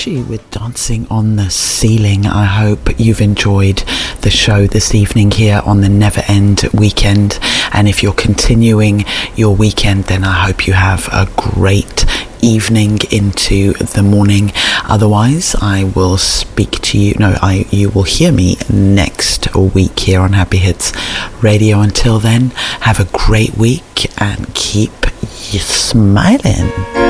Avicii with Dancing on the Ceiling. I hope you've enjoyed the show this evening here on the Never End Weekend. And if you're continuing your weekend, then I hope you have a great evening into the morning. Otherwise, I will speak to you. You will hear me next week here on Happy Hits Radio. Until then, have a great week and keep smiling.